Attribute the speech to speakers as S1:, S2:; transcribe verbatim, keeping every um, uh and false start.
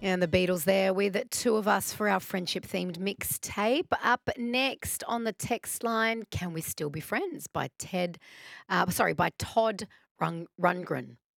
S1: And the Beatles there with Two of Us for our friendship themed mixtape. Up next on the text line, Can We Still Be Friends by Ted, uh, sorry, by Todd Rung- Rundgren.